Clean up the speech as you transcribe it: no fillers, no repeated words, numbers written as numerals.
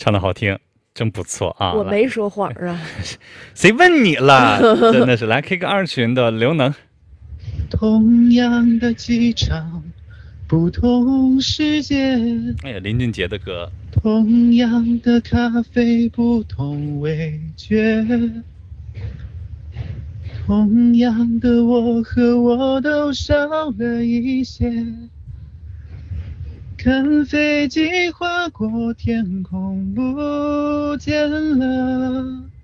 唱的好听，真不错啊！ 我没说谎啊。 谁问你了？真的是来 K 个二群的刘能。 同样的机场，不同时间。 哎呀，林俊杰的歌。 同样的咖啡，不同味觉。同样的我和我都少了一些。看飞机划过天空，不见了